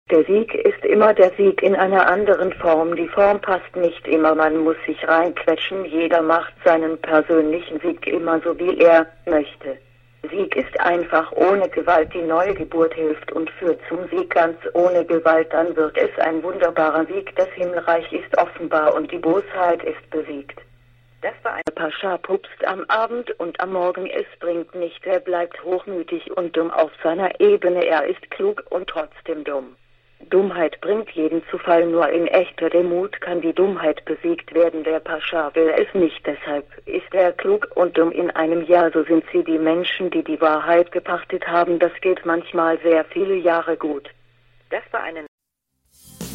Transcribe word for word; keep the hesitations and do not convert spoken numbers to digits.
Der Sieg ist immer der Sieg in einer anderen Form. Die Form passt nicht immer, man muss sich reinquetschen. Jeder macht seinen persönlichen Sieg immer so, wie er möchte. Sieg ist einfach ohne Gewalt. Die neue Geburt hilft und führt zum Sieg ganz ohne Gewalt. Dann wird es ein wunderbarer Sieg. Das Himmelreich ist offenbar und die Bosheit ist besiegt. Das war ein Pascha pupst am Abend und am Morgen, es bringt nicht. Er bleibt hochmütig und dumm auf seiner Ebene. Er ist klug und trotzdem dumm. Dummheit bringt jeden zu Fall, nur in echter Demut kann die Dummheit besiegt werden. Der Pascha will es nicht, deshalb ist er klug und dumm in einem Jahr. So sind sie die Menschen, die die Wahrheit gepachtet haben. Das geht manchmal sehr viele Jahre gut. Das war eine